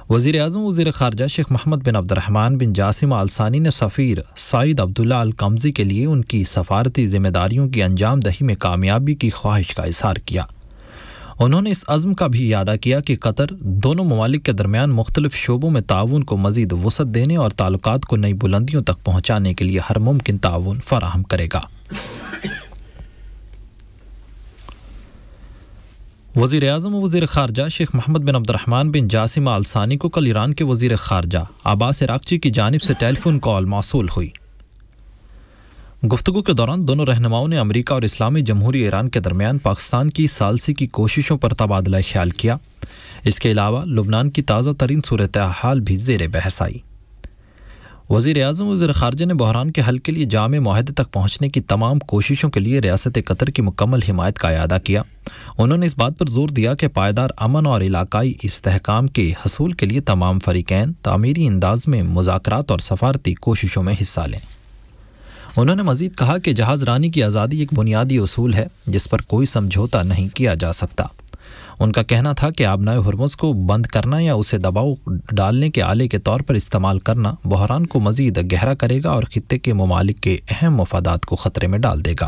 وزیر اعظم وزیر خارجہ شیخ محمد بن عبد الرحمن بن جاسم آل ثانی نے سفیر سعید عبداللہ القمزی کے لیے ان کی سفارتی ذمہ داریوں کی انجام دہی میں کامیابی کی خواہش کا اظہار کیا۔ انہوں نے اس عزم کا بھی اعادہ کیا کہ قطر دونوں ممالک کے درمیان مختلف شعبوں میں تعاون کو مزید وسعت دینے اور تعلقات کو نئی بلندیوں تک پہنچانے کے لیے ہر ممکن تعاون فراہم کرے گا۔ وزیر اعظم و وزیر خارجہ شیخ محمد بن عبد الرحمن بن جاسم آل ثانی کو کل ایران کے وزیر خارجہ عباس عراقچی کی جانب سے ٹیلی فون کال موصول ہوئی۔ گفتگو کے دوران دونوں رہنماؤں نے امریکہ اور اسلامی جمہوریہ ایران کے درمیان پاکستان کی ثالثی کی کوششوں پر تبادلہ خیال کیا۔ اس کے علاوہ لبنان کی تازہ ترین صورتحال بھی زیر بحث آئی۔ وزیر اعظم وزیر خارجہ نے بحران کے حل کے لیے جامع معاہدے تک پہنچنے کی تمام کوششوں کے لیے ریاست قطر کی مکمل حمایت کا اعادہ کیا۔ انہوں نے اس بات پر زور دیا کہ پائیدار امن اور علاقائی استحکام کے حصول کے لیے تمام فریقین تعمیری انداز میں مذاکرات اور سفارتی کوششوں میں حصہ لیں۔ انہوں نے مزید کہا کہ جہاز رانی کی آزادی ایک بنیادی اصول ہے جس پر کوئی سمجھوتا نہیں کیا جا سکتا۔ ان کا کہنا تھا کہ آبنائے ہرمز کو بند کرنا یا اسے دباؤ ڈالنے کے آلے کے طور پر استعمال کرنا بحران کو مزید گہرا کرے گا اور خطے کے ممالک کے اہم مفادات کو خطرے میں ڈال دے گا۔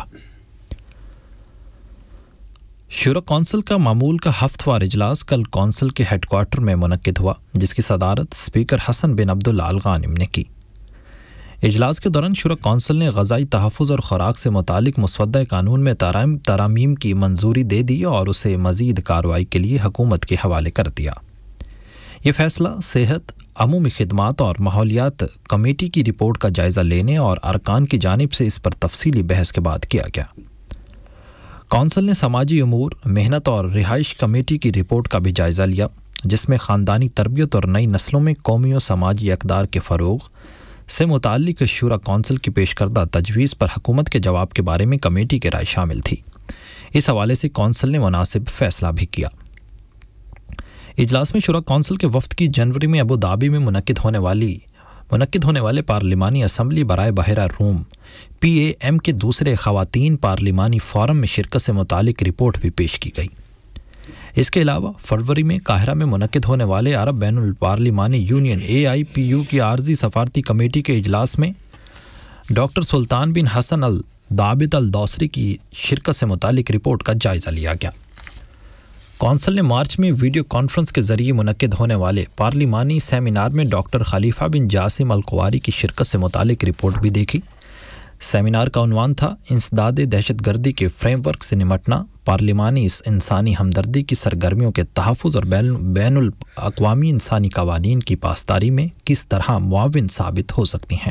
شورا کونسل کا معمول کا ہفتہ وار اجلاس کل کونسل کے ہیڈ کوارٹر میں منعقد ہوا، جس کی صدارت اسپیکر حسن بن عبداللہ الغانم نے کی۔ اجلاس کے دوران شورا کونسل نے غذائی تحفظ اور خوراک سے متعلق مسودہ قانون میں ترامیم کی منظوری دے دی اور اسے مزید کارروائی کے لیے حکومت کے حوالے کر دیا۔ یہ فیصلہ صحت، عمومی خدمات اور ماحولیات کمیٹی کی رپورٹ کا جائزہ لینے اور ارکان کی جانب سے اس پر تفصیلی بحث کے بعد کیا گیا۔ کونسل نے سماجی امور، محنت اور رہائش کمیٹی کی رپورٹ کا بھی جائزہ لیا، جس میں خاندانی تربیت اور نئی نسلوں میں قومی و سماجی اقدار کے فروغ سے متعلق شورا کونسل کی پیش کردہ تجویز پر حکومت کے جواب کے بارے میں کمیٹی کی رائے شامل تھی۔ اس حوالے سے کونسل نے مناسب فیصلہ بھی کیا۔ اجلاس میں شورا کونسل کے وفد کی جنوری میں ابوظہبی میں منعقد ہونے والے پارلیمانی اسمبلی برائے بحیرہ روم PAM کے دوسرے خواتین پارلیمانی فورم میں شرکت سے متعلق رپورٹ بھی پیش کی گئی۔ اس کے علاوہ فروری میں قاہرہ میں منعقد ہونے والے عرب بین الپارلیمانی یونین AIPU کی عارضی سفارتی کمیٹی کے اجلاس میں ڈاکٹر سلطان بن حسن الضابط الدوسری کی شرکت سے متعلق رپورٹ کا جائزہ لیا گیا۔ کونسل نے مارچ میں ویڈیو کانفرنس کے ذریعے منعقد ہونے والے پارلیمانی سیمینار میں ڈاکٹر خلیفہ بن جاسم القواری کی شرکت سے متعلق رپورٹ بھی دیکھی۔ سیمینار کا عنوان تھا انسداد دہشت گردی کے فریم ورک سے نمٹنا، پارلیمانی انسانی ہمدردی کی سرگرمیوں کے تحفظ اور بین الاقوامی انسانی قوانین کی پاسداری میں کس طرح معاون ثابت ہو سکتی ہیں۔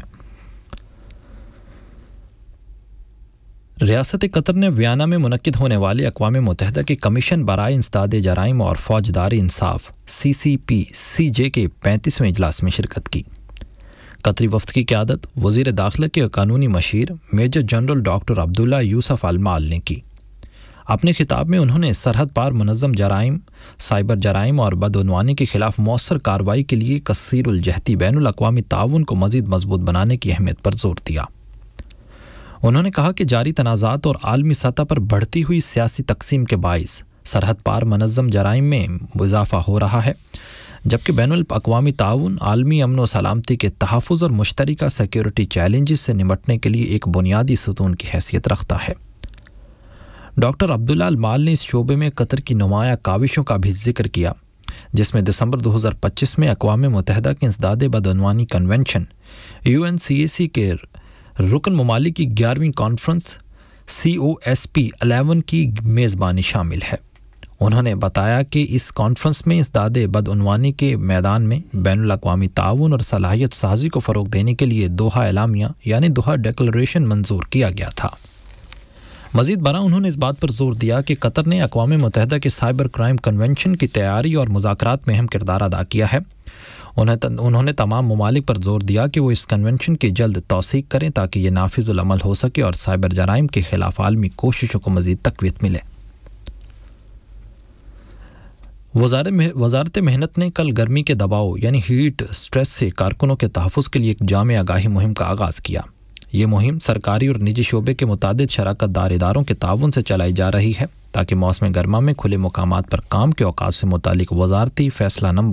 ریاست قطر نے ویانا میں منعقد ہونے والے اقوام متحدہ کے کمیشن برائے انسداد جرائم اور فوجداری انصاف CCPCJ کے 35ویں اجلاس میں شرکت کی۔ قطری وفد کی قیادت وزیر داخلہ کے قانونی مشیر میجر جنرل ڈاکٹر عبداللہ یوسف المال نے کی۔ اپنے خطاب میں انہوں نے سرحد پار منظم جرائم، سائبر جرائم اور بدعنوانی کے خلاف مؤثر کارروائی کے لیے کثیر الجہتی بین الاقوامی تعاون کو مزید مضبوط بنانے کی اہمیت پر زور دیا۔ انہوں نے کہا کہ جاری تنازعات اور عالمی سطح پر بڑھتی ہوئی سیاسی تقسیم کے باعث سرحد پار منظم جرائم میں اضافہ ہو رہا ہے، جبکہ بین الاقوامی تعاون عالمی امن و سلامتی کے تحفظ اور مشترکہ سیکیورٹی چیلنجز سے نمٹنے کے لیے ایک بنیادی ستون کی حیثیت رکھتا ہے۔ ڈاکٹر عبداللہ المال نے اس شعبے میں قطر کی نمایاں کاوشوں کا بھی ذکر کیا، جس میں دسمبر 2025 میں اقوام متحدہ کے انسداد بدعنوانی کنونشن UNCAC کے رکن ممالک کی 11ویں کانفرنس COSP11 کی میزبانی شامل ہے۔ انہوں نے بتایا کہ اس کانفرنس میں انسداد بدعنوانی کے میدان میں بین الاقوامی تعاون اور صلاحیت سازی کو فروغ دینے کے لیے دوحہ اعلامیہ یعنی دوحہ ڈیکلریشن منظور کیا گیا تھا۔ مزید برآں انہوں نے اس بات پر زور دیا کہ قطر نے اقوام متحدہ کے سائبر کرائم کنونشن کی تیاری اور مذاکرات میں اہم کردار ادا کیا ہے۔ انہوں نے تمام ممالک پر زور دیا کہ وہ اس کنونشن کی جلد توثیق کریں تاکہ یہ نافذ العمل ہو سکے اور سائبر جرائم کے خلاف عالمی کوششوں کو مزید تقویت ملے۔ وزارت محنت نے کل گرمی کے دباؤ یعنی ہیٹ سٹریس سے کارکنوں کے تحفظ کے لیے ایک جامع آگاہی مہم کا آغاز کیا۔ یہ مہم سرکاری اور نجی شعبے کے متعدد شراکت دار اداروں کے تعاون سے چلائی جا رہی ہے تاکہ موسم گرما میں کھلے مقامات پر کام کے اوقات سے متعلق وزارتی فیصلہ نمبر